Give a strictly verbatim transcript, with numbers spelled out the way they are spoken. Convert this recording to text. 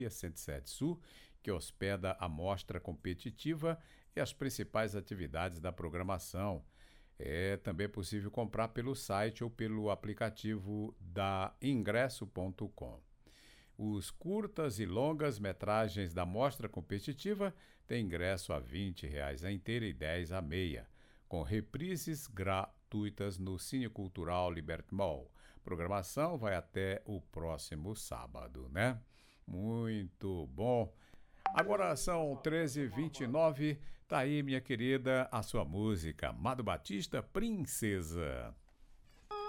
cento e sete Sul, que hospeda a mostra competitiva e as principais atividades da programação. É também possível comprar pelo site ou pelo aplicativo da ingresso ponto com. Os curtas e longas metragens da mostra competitiva têm ingresso a vinte reais a inteira e dez a meia, com reprises gratuitas no Cine Cultural Liberty Mall. Programação vai até o próximo sábado, né? Muito bom. Agora são treze e vinte e nove. Tá aí, minha querida, a sua música, Amado Batista, Princesa.